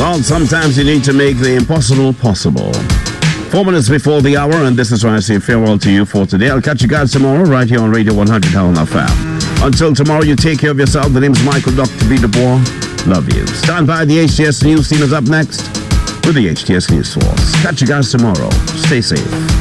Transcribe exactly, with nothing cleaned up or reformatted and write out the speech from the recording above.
Well, sometimes you need to make the impossible possible. Four minutes before the hour, and this is why I say farewell to you for today. I'll catch you guys tomorrow right here on Radio one hundred Hell F M. Until tomorrow, you take care of yourself. The name's Michael Doctor B. DeBoer. Love you. Stand by. The H T S News team is up next with the H T S News Source. Catch you guys tomorrow. Stay safe.